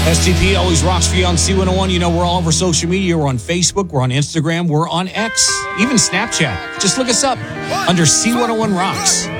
STP always rocks for you on C101. You know, we're all over social media. We're on Facebook. We're on Instagram. We're on X. Even Snapchat. Just look us up under C101 Rocks.